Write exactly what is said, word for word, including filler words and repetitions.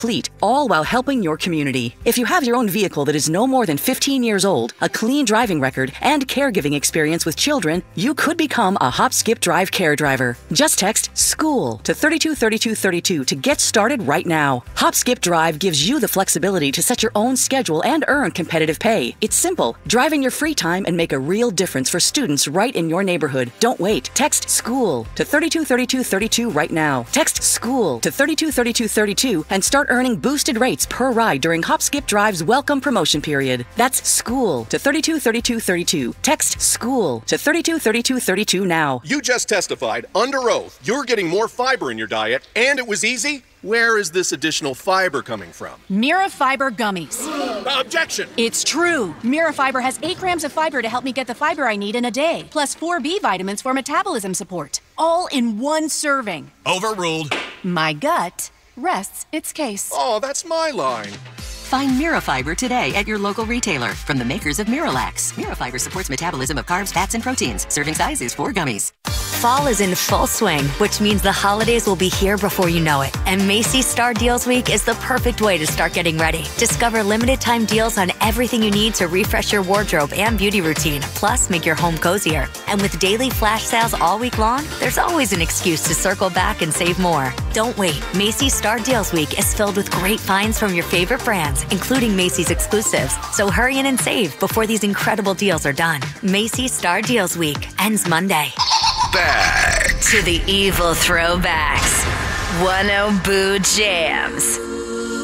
fleet, all while helping your community. If you have your own vehicle that is no more than fifteen years old, a clean driving record, and caregiving experience with children, you could become a Hop Skip Drive care driver. Just text SCHOOL to thirty-two thirty-two thirty-two to get started right now. Hop Skip Drive gives you the flexibility to set your own schedule and earn competitive pay. It's simple. Drive in your free time and make a real difference for students right in your neighborhood. Don't wait. Text SCHOOL to thirty-two thirty-two thirty-two right now. Text SCHOOL to thirty-two thirty-two thirty-two and start earning boosted rates per ride during Hop Skip Drive's welcome promotion period. That's SCHOOL to thirty-two thirty-two thirty-two. Text SCHOOL to thirty-two thirty-two thirty-two now. You just testified under oath you're getting more fiber in your diet, and it was easy? Where is this additional fiber coming from? Mirafiber gummies. Objection! It's true. Mirafiber has eight grams of fiber to help me get the fiber I need in a day, plus four B vitamins for metabolism support, all in one serving. Overruled. My gut rests its case. Oh, that's my line. Find Mirafiber today at your local retailer from the makers of Miralax. Mirafiber supports metabolism of carbs, fats, and proteins. Serving size is four gummies. Fall is in full swing, which means the holidays will be here before you know it. And Macy's Star Deals Week is the perfect way to start getting ready. Discover limited time deals on everything you need to refresh your wardrobe and beauty routine, plus make your home cozier. And with daily flash sales all week long, there's always an excuse to circle back and save more. Don't wait. Macy's Star Deals Week is filled with great finds from your favorite brands, including Macy's exclusives. So hurry in and save before these incredible deals are done. Macy's Star Deals Week ends Monday. Back to the evil throwbacks. one oh Boo Jams.